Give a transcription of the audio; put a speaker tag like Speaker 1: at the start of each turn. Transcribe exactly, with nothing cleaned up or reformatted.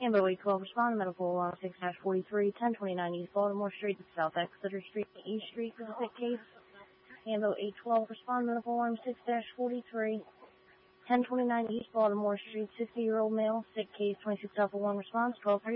Speaker 1: Ambo eight twelve, respond to medical alarm six forty-three, ten twenty-nine East Baltimore Street, South Exeter Street, East Street, for the sick case. Ambo eight twelve, respond to medical alarm six forty-three, ten twenty-nine East Baltimore Street, sixty-year-old male, sick case, twenty-six Alpha one response, twelve thirty.